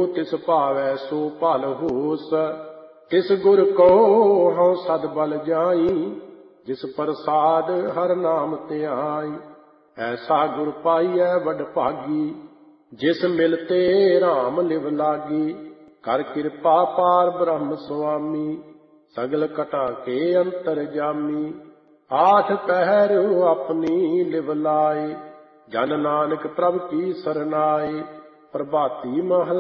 तिस भावै सो भल होस। तिस गुर को हऊँ सद बल जाई, जिस प्रसाद हर नाम ध्याई। ऐसा गुर पाइयै वड भागी, जिस मिलते राम लिव लागी। कर कृपा पार ब्रह्म स्वामी, सगल कटा के अंतर जामी। आठ पहर अपनी लिव लाए, जन नानक प्रभ की सरनाए। प्रभाती महला